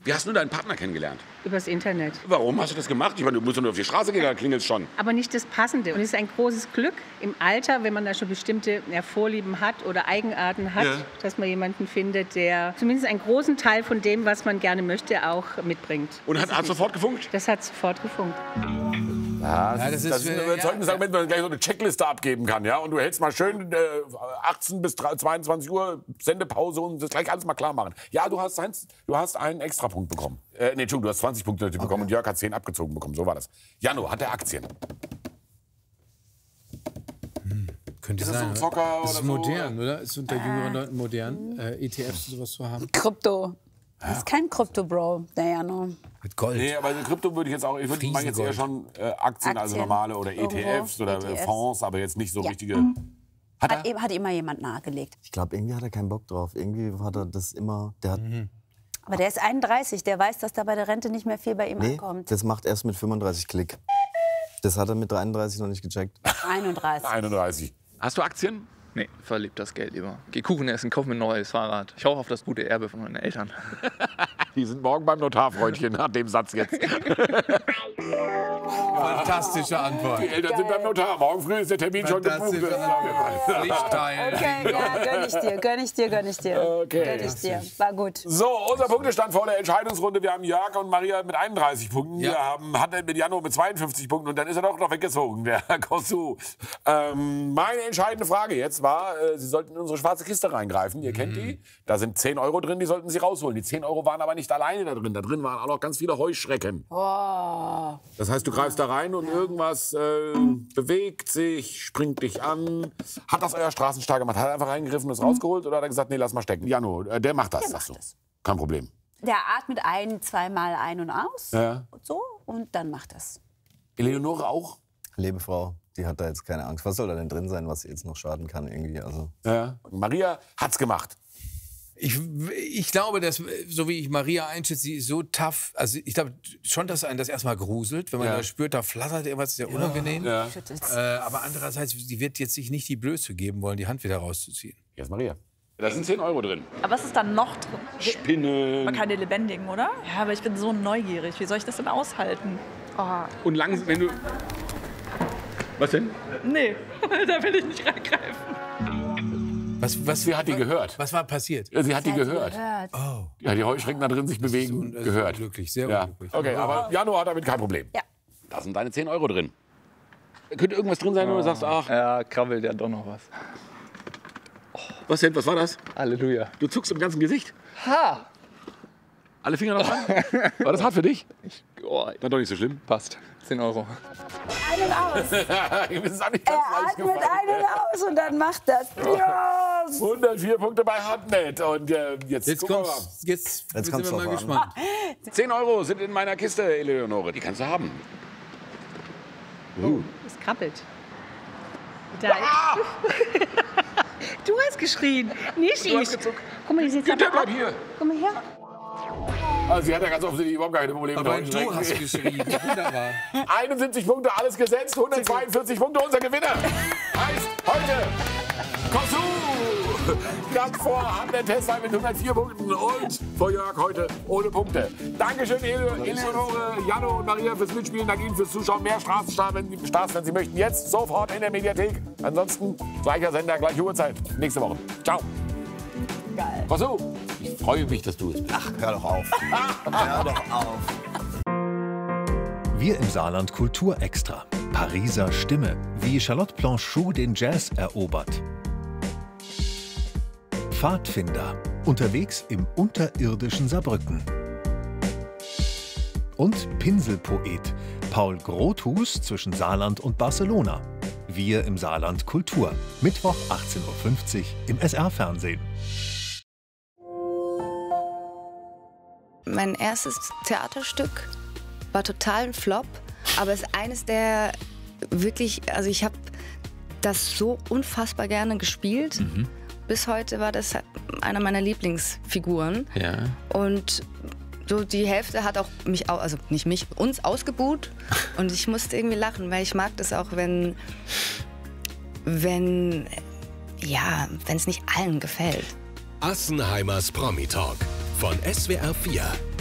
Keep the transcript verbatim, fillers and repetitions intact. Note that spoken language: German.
Wie hast du deinen Partner kennengelernt? Übers Internet. Warum hast du das gemacht? Ich meine, du musst doch nur auf die Straße gehen, da klingelt es schon. Aber nicht das Passende. Und es ist ein großes Glück im Alter, wenn man da schon bestimmte ja, Vorlieben hat oder Eigenarten hat, ja. dass man jemanden findet, der zumindest einen großen Teil von dem, was man gerne möchte, auch mitbringt. Und hat, hat sofort gefunkt? Das hat sofort gefunkt. Ja, das, ja, das ist, das ist ein überzeugendes Argument, wenn man gleich so eine Checkliste abgeben kann. Ja? Und du hältst mal schön äh, achtzehn bis zweiundzwanzig Uhr Sendepause und das gleich alles mal klar machen. Ja, du hast, Heinz, du hast einen Extrapunkt bekommen. Äh, nee, Entschuldigung, du hast zwanzig Punkte okay. bekommen und Jörg hat zehn abgezogen bekommen. So war das. Jano, hat er Aktien? Hm, könnte ist sein. Das so ein Zocker das ist oder modern, so? oder? Ist unter jüngeren Leuten modern, äh, E T Fs und sowas zu haben? Krypto. Das ist kein Krypto-Bro, der Jano. Mit Gold. Nee, aber Krypto würde ich jetzt auch, ich würde mal jetzt eher schon äh, Aktien, Aktien, also normale oder E T Fs oder E T Fs. Fonds, aber jetzt nicht so ja. richtige. Hat, hat, hat immer jemand nahegelegt. Ich glaube, irgendwie hat er keinen Bock drauf. Irgendwie hat er das immer. Der hat mhm. Aber der ist einunddreißig, der weiß, dass da bei der Rente nicht mehr viel bei ihm nee, ankommt. Das macht erst mit fünfunddreißig Klick. Das hat er mit dreiunddreißig noch nicht gecheckt. einunddreißig. einunddreißig. Hast du Aktien? Nee, verliebt das Geld lieber. Geh Kuchen essen, kauf mir ein neues Fahrrad. Ich hoffe auf das gute Erbe von meinen Eltern. Die sind morgen beim Notar, Freundchen, nach dem Satz jetzt. Fantastische Antwort. Die Eltern Geil. sind beim Notar. Morgen früh ist der Termin schon gebucht. Pflichtteil. Okay, ja, gönn ich dir, gönn ich dir, gönn ich dir. Okay. Gönn ich dir. War gut. So, unser Punktestand vor der Entscheidungsrunde. Wir haben Jörg und Maria mit einunddreißig Punkten. Ja. Wir haben Hanne mit Jano mit zweiundfünfzig Punkten. Und dann ist er doch noch weggezogen, der Kossu. Ähm, meine entscheidende Frage jetzt war, äh, Sie sollten in unsere schwarze Kiste reingreifen. Ihr mhm. kennt die. Da sind zehn Euro drin, die sollten Sie rausholen. Die zehn Euro waren aber nicht alleine da drin. Da drin waren auch noch ganz viele Heuschrecken. Oh. Das heißt, du greifst da rein und irgendwas äh, bewegt sich, springt dich an. Hat das euer Straßenstar gemacht? Hat er einfach reingegriffen und es rausgeholt? Oder hat er gesagt, nee, lass mal stecken? Jano, äh, der macht das, der sagst macht du. das. Kein Problem. Der atmet ein, zweimal ein und aus. Ja. Und so. Und dann macht das. Eleonore auch? Lebefrau, die hat da jetzt keine Angst. Was soll da denn drin sein, was jetzt noch schaden kann irgendwie? Also. Ja. Maria hat's gemacht. Ich, ich glaube, dass, so wie ich Maria einschätze, sie ist so tough. Also ich glaube schon, dass einen das erstmal gruselt, wenn man ja. da spürt, da flattert irgendwas, sehr ja. unangenehm. Ja. Äh, aber andererseits, sie wird jetzt sich nicht die Blöße geben wollen, die Hand wieder rauszuziehen. Hier ist Maria. Da sind zehn Euro drin. Aber was ist da noch drin? Spinnen. Aber keine lebendigen, oder? Ja, aber ich bin so neugierig. Wie soll ich das denn aushalten? Oh. Und langsam, wenn du... Was denn? Nee, da will ich nicht reingreifen. Was, was, sie hat die gehört. Was war passiert? Ja, sie hat die gehört. gehört. Oh. Ja, die Heuschrecken da drin sich bewegen, so, gehört. Unglücklich, sehr ja. unglücklich. Okay, aber Jano hat damit kein Problem. Ja. Da sind deine zehn Euro drin. Könnte irgendwas drin sein, wenn du sagst, ach... Ja, krabbelt ja doch noch was. Oh. Was denn, was war das? Halleluja. Du zuckst im ganzen Gesicht. Ha! Alle Finger noch dran? War das hart für dich? Ich, oh, war doch nicht so schlimm. Passt. zehn Euro. Ein und aus. ist auch nicht ganz er atmet ein und aus und dann macht das. Yes. hundertvier Punkte bei Hardnet. Und äh, jetzt, jetzt gucken wir kommt's, mal. Jetzt, jetzt sind wir mal gespannt. zehn Euro sind in meiner Kiste, Eleonore. Die kannst du haben. Uh. Es krabbelt. Da ah! Du hast geschrien, nicht du ich. Hast Guck mal, die sitzt Bitte aber bleib hier. Guck mal her. Also sie hat ja ganz offensichtlich überhaupt keine Probleme. Aber du hast geschrien. Wunderbar. einundsiebzig Punkte, alles gesetzt. hundertzweiundvierzig Punkte, unser Gewinner. Heißt heute Kossu. Knapp vor Hardnet Tesla mit hundertvier Punkten und vor Jörg heute ohne Punkte. Dankeschön, Eleonore, Jano und Maria fürs Mitspielen. Danke Ihnen fürs Zuschauen. Mehr Straßenstars, wenn Sie, Stars, wenn Sie möchten. Jetzt sofort in der Mediathek. Ansonsten gleicher Sender, gleiche Uhrzeit. Nächste Woche. Ciao. Geil. Kossu, ich freue mich, dass du es bist. Ach, hör doch auf. Hör doch auf. Wir im Saarland Kultur Extra. Pariser Stimme. Wie Charlotte Blanchot den Jazz erobert. Pfadfinder. Unterwegs im unterirdischen Saarbrücken. Und Pinselpoet. Paul Grothus zwischen Saarland und Barcelona. Wir im Saarland Kultur. Mittwoch achtzehn Uhr fünfzig im S R-Fernsehen. Mein erstes Theaterstück war total ein Flop, aber es ist eines der wirklich, also ich habe das so unfassbar gerne gespielt. Mhm. Bis heute war das einer meiner Lieblingsfiguren. Ja. Und so die Hälfte hat auch mich, also nicht mich, uns ausgebuht. Und ich musste irgendwie lachen, weil ich mag das auch, wenn, wenn, ja, wenn es nicht allen gefällt. Assenheimers Promi Talk von S W R vier.